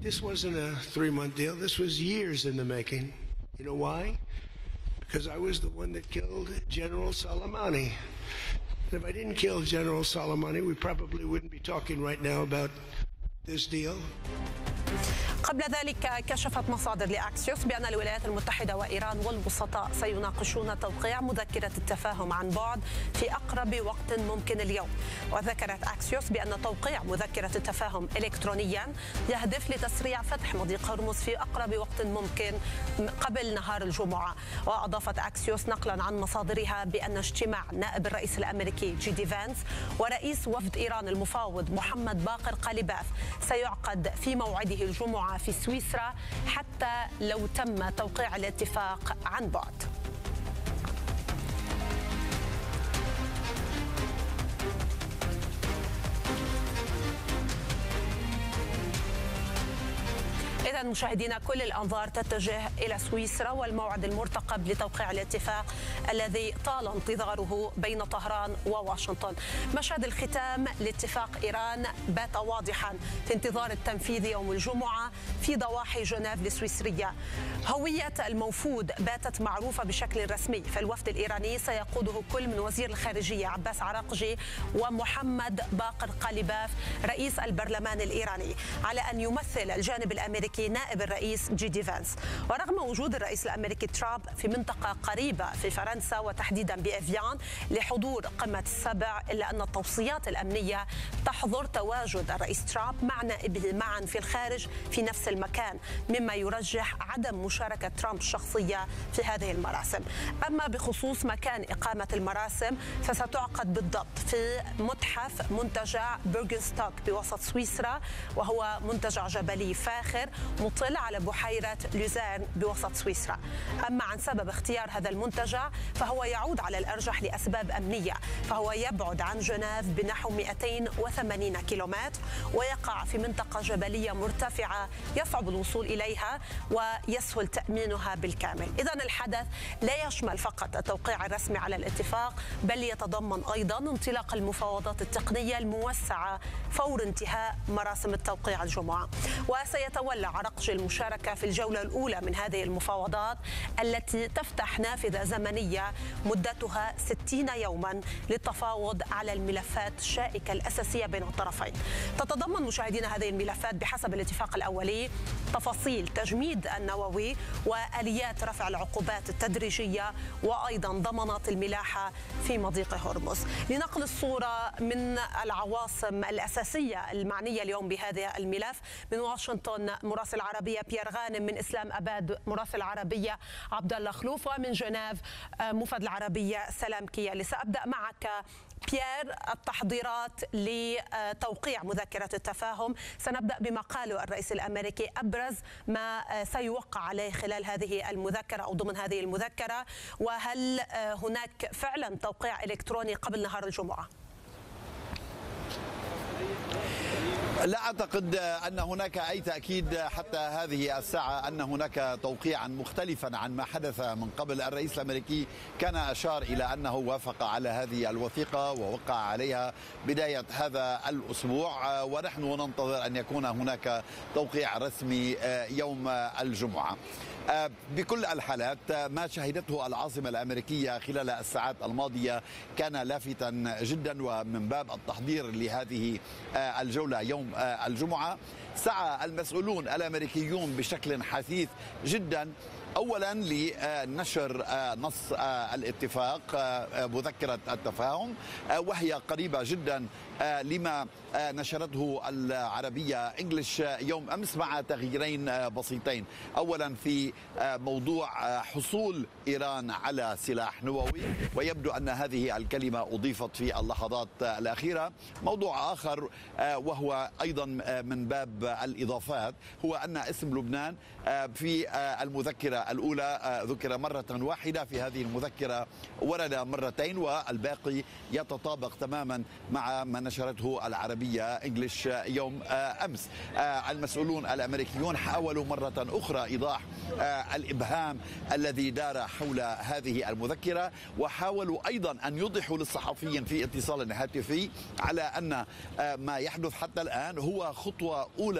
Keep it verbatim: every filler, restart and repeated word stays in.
This wasn't a three-month deal. This was years in the making. You know why? Because I was the one that killed General Soleimani. And if I didn't kill General Soleimani, we probably wouldn't be talking right now about this deal. قبل ذلك كشفت مصادر لأكسيوس بأن الولايات المتحدة وإيران والوسطاء سيناقشون توقيع مذكرة التفاهم عن بعد في أقرب وقت ممكن اليوم. وذكرت أكسيوس بأن توقيع مذكرة التفاهم إلكترونيا يهدف لتسريع فتح مضيق هرمز في أقرب وقت ممكن قبل نهار الجمعة. وأضافت أكسيوس نقلا عن مصادرها بأن اجتماع نائب الرئيس الأمريكي جي دي فانس ورئيس وفد إيران المفاوض محمد باقر قاليباف سيعقد في موعده الجمعة في سويسرا حتى لو تم توقيع الاتفاق عن بعد. إذا مشاهدينا كل الأنظار تتجه إلى سويسرا والموعد المرتقب لتوقيع الاتفاق الذي طال انتظاره بين طهران وواشنطن. مشهد الختام لاتفاق إيران بات واضحا في انتظار التنفيذ يوم الجمعة في ضواحي جنيف السويسرية. هوية الموفود باتت معروفة بشكل رسمي، فالوفد الإيراني سيقوده كل من وزير الخارجية عباس عراقجي ومحمد باقر قاليباف رئيس البرلمان الإيراني، على أن يمثل الجانب الأمريكي نائب الرئيس جي دي فانس. ورغم وجود الرئيس الأمريكي ترامب في منطقة قريبة في فرنسا وتحديدا بإفيان لحضور قمة السبع، إلا أن التوصيات الأمنية تحظر تواجد الرئيس ترامب مع نائبه معا في الخارج في نفس المكان، مما يرجح عدم مشاركة ترامب الشخصية في هذه المراسم. أما بخصوص مكان إقامة المراسم فستعقد بالضبط في متحف منتجع بيرغنستوك بوسط سويسرا، وهو منتجع جبلي فاخر مطل على بحيرة لوزيرن بوسط سويسرا. أما عن سبب اختيار هذا المنتجع فهو يعود على الأرجح لأسباب أمنية، فهو يبعد عن جنيف بنحو مئتين وثمانين كيلومتر ويقع في منطقة جبلية مرتفعة يصعب الوصول إليها ويسهل تأمينها بالكامل. إذن الحدث لا يشمل فقط التوقيع الرسمي على الاتفاق، بل يتضمن أيضا انطلاق المفاوضات التقنية الموسعة فور انتهاء مراسم التوقيع الجمعة. وسيتولى عراقجي المشاركة في الجولة الأولى من هذه المفاوضات التي تفتح نافذة زمنية مدتها ستين يوما للتفاوض على الملفات الشائكة الأساسية بين الطرفين. تتضمن مشاهدينا هذه الملفات بحسب الاتفاق الأولي تفاصيل تجميد النووي وآليات رفع العقوبات التدريجية وأيضا ضمانات الملاحة في مضيق هرمز. لنقل الصورة من العواصم الأساسية المعنية اليوم بهذا الملف، من واشنطن مراسل العربية بيير غانم، من إسلام أباد مراسل العربية عبد الله خلوف، ومن جنيف مفد العربية سلام كيالي. سأبدأ معك بيير، التحضيرات لتوقيع مذكرة التفاهم، سنبدأ بما قاله الرئيس الأمريكي أبرز ما سيوقع عليه خلال هذه المذكرة أو ضمن هذه المذكرة، وهل هناك فعلا توقيع إلكتروني قبل نهار الجمعة؟ لا أعتقد أن هناك أي تأكيد حتى هذه الساعة أن هناك توقيعا مختلفا عن ما حدث من قبل. الرئيس الأمريكي كان أشار إلى أنه وافق على هذه الوثيقة ووقع عليها بداية هذا الأسبوع، ونحن ننتظر أن يكون هناك توقيع رسمي يوم الجمعة. بكل الحالات ما شهدته العاصمة الأمريكية خلال الساعات الماضية كان لافتا جدا، ومن باب التحضير لهذه الجولة يوم الجمعة سعى المسؤولون الأمريكيون بشكل حثيث جدا أولا لنشر نص الاتفاق مذكرة التفاهم، وهي قريبة جدا لما نشرته العربية انجلش يوم أمس مع تغييرين بسيطين. أولا في موضوع حصول إيران على سلاح نووي، ويبدو أن هذه الكلمة أضيفت في اللحظات الأخيرة. موضوع آخر وهو أيضا من باب الإضافات هو أن اسم لبنان في المذكرة الأولى ذكر مرة واحدة، في هذه المذكرة ورد مرتين، والباقي يتطابق تماما مع ما نشرته العربية انجلش يوم أمس. المسؤولون الأمريكيون حاولوا مرة أخرى إيضاح الإبهام الذي دار حول هذه المذكرة، وحاولوا أيضا أن يوضحوا للصحفيين في اتصال هاتفي على أن ما يحدث حتى الآن هو خطوة أولى